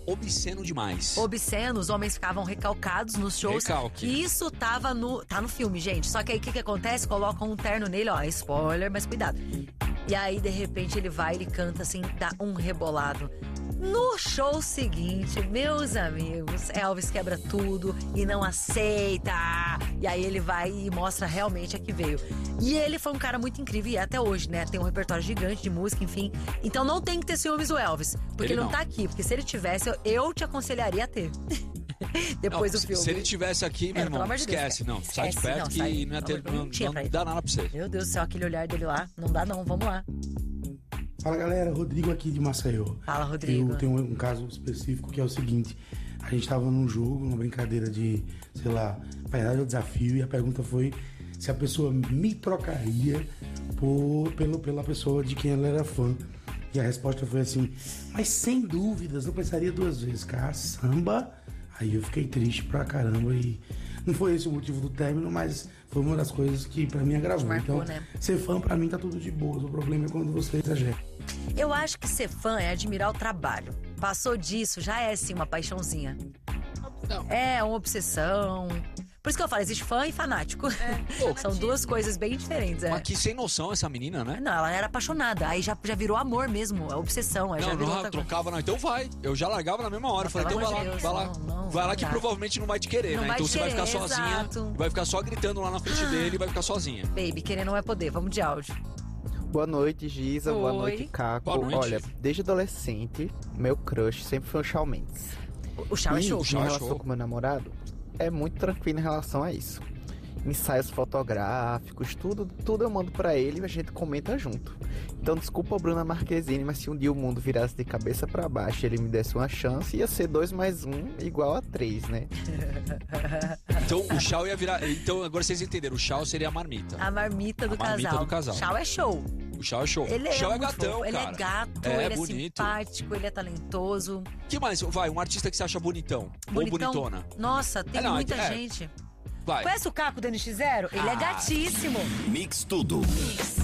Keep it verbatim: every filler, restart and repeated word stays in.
obsceno demais. Obsceno, os homens ficavam recalcados nos shows. Recalque. E isso tava no, tá no filme, gente. Só que aí o que, que acontece? Colocam um terno nele, ó, spoiler, mas cuidado. E aí, de repente, ele vai, ele canta assim, dá um rebolado. No show seguinte, meus amigos, Elvis quebra tudo e não aceita. E aí ele vai e mostra realmente a que veio. E ele foi um cara muito incrível, e até hoje, né? Tem um repertório gigante de música, enfim. Então não tem que ter ciúmes do Elvis, porque ele, ele não, não tá aqui. Porque se ele tivesse, eu, eu te aconselharia a ter. Depois não, do filme. Se ele tivesse aqui, meu é, irmão, esquece, não. Esquece, sai de perto não, que sai, não ia ter, não, não, não, não dá nada pra você. Meu Deus do céu, aquele olhar dele lá, não dá não, vamos lá. Fala galera, Rodrigo aqui de Maceió. Fala, Rodrigo. Eu tenho um, um caso específico que é o seguinte: a gente tava num jogo, numa brincadeira de, sei lá, painel de desafio, e a pergunta foi se a pessoa me trocaria por, pelo, pela pessoa de quem ela era fã. E a resposta foi assim: mas sem dúvidas, não pensaria duas vezes. Caçamba! Aí eu fiquei triste pra caramba e não foi esse o motivo do término, mas foi uma das coisas que pra mim agravou. Marcou, então, né? Ser fã pra mim tá tudo de boa. O problema é quando você exagera. Eu acho que ser fã é admirar o trabalho. Passou disso, já é sim uma paixãozinha. Não. É uma obsessão. Por isso que eu falo, existe fã e fanático. É, são duas coisas bem diferentes. É. Mas que sem noção essa menina, né? Não, ela era apaixonada. Aí já, já virou amor mesmo, é obsessão. Aí não, já virou não, trocava não. Então vai. Eu já largava na mesma hora. Não, falei, então vai lá, Deus, vai lá. Não, não, vai lá não que dá. Provavelmente não vai te querer, não né? vai Então te você querer, vai ficar sozinha. exato. Vai ficar só gritando lá na frente dele e vai ficar sozinha. Baby, querer não é poder. Vamos de áudio. Boa noite, Giza. Oi. Boa noite, Caco. Boa noite. Olha, desde adolescente, meu crush sempre foi o Shawn Mendes. O Shawn é show. E em relação com meu namorado, é muito tranquilo em relação a isso. Ensaios fotográficos, tudo, tudo eu mando pra ele e a gente comenta junto. Então desculpa, Bruna Marquezine, mas se um dia o mundo virasse de cabeça pra baixo e ele me desse uma chance, ia ser dois mais um igual a três, né? Então o Shawn ia virar... Então agora vocês entenderam, o Shawn seria a marmita. A marmita do a marmita casal. do casal. Shawn é show. O Shawn é show. Ele é, o Shawn é muito gatão, fofo. Ele cara. é gato, é, ele é bonito. simpático, ele é talentoso. Que mais? Vai, um artista que você acha bonitão. Bonitão? Ou bonitona. Nossa, tem é, não, muita é, gente. Vai. Conhece o Caco do N X Zero? Ele ah. é gatíssimo. Mix tudo.